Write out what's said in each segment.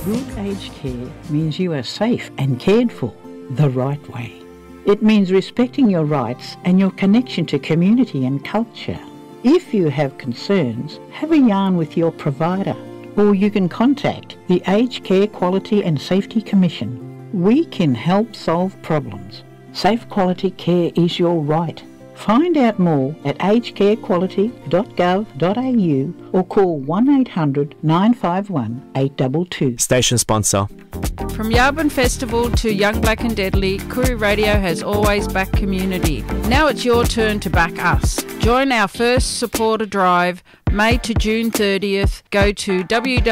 Good aged care means you are safe and cared for the right way. It means respecting your rights and your connection to community and culture. If you have concerns, have a yarn with your provider, or you can contact the Aged Care Quality and Safety Commission. We can help solve problems. Safe quality care is your right. Find out more at agedcarequality.gov.au or call 1800 951 822. Station sponsor. From Yarbin Festival to Young Black and Deadly, Koori Radio has always backed community. Now it's your turn to back us. Join our first supporter drive, May to June 30th. Go to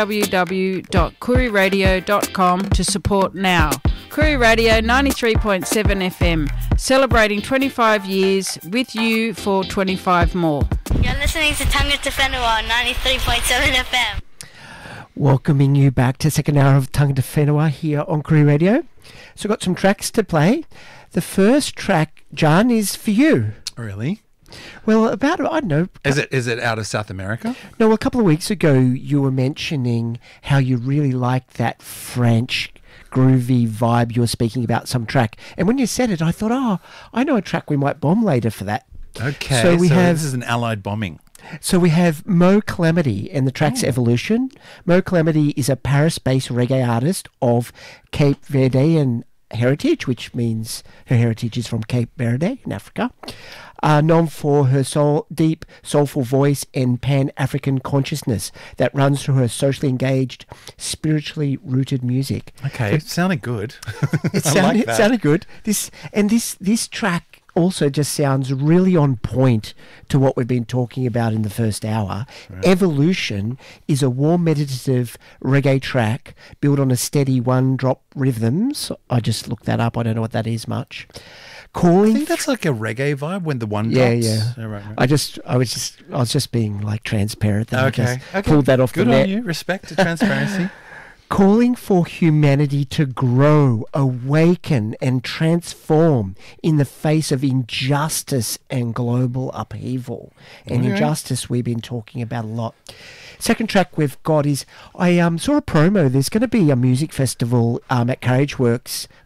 www.kooriradio.com to support now. Koori Radio 93.7 FM, celebrating 25 years with you for 25 more. You're listening to Tonga Te Whenua on 93.7 FM. Welcoming you back to second hour of Tonga Te Whenua here on Koori Radio. So got some tracks to play. The first track, John, is for you. Really? Well, about, I don't know. Is it out of South America? No, a couple of weeks ago you were mentioning how you really liked that French groovy vibe you were speaking about some track. And when you said it, I thought, I know a track we might bomb later for that. Okay, so this is an allied bombing. So we have Mo Calamity and the track's Evolution. Mo Calamity is a Paris-based reggae artist of Cape Verdean heritage, which means her heritage is from Cape Verde in Africa. Known for her deep, soulful voice and Pan-African consciousness that runs through her socially engaged, spiritually rooted music. Okay, it sounded good. It sounded good. This track also just sounds really on point to what we've been talking about in the first hour. Right. Evolution is a warm, meditative reggae track built on a steady one-drop rhythms. I just looked that up. I don't know what that is much. I think that's like a reggae vibe when the one drops. Yeah. Oh, right. I was just being like transparent. Then okay. I just pulled that off Good the net. on you. Respect to transparency. Calling for humanity to grow, awaken and transform in the face of injustice and global upheaval. And injustice we've been talking about a lot. Second track we've got is, I saw a promo. There's going to be a music festival at Carriage Works